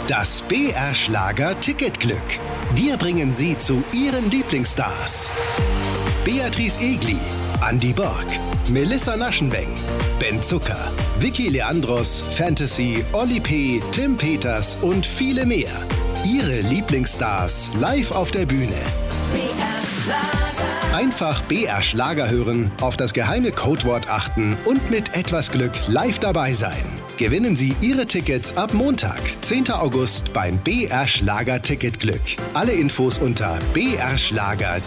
Das BR Schlager Ticketglück. Wir bringen Sie zu Ihren Lieblingsstars. Beatrice Egli, Andi Borg, Melissa Naschenweng, Ben Zucker, Vicky Leandros, Fantasy, Oli P., Tim Peters und viele mehr. Ihre Lieblingsstars live auf der Bühne. Einfach BR Schlager hören, auf das geheime Codewort achten und mit etwas Glück live dabei sein. Gewinnen Sie Ihre Tickets ab Montag, 10. August beim BR Schlager Ticketglück. Alle Infos unter brschlager.de.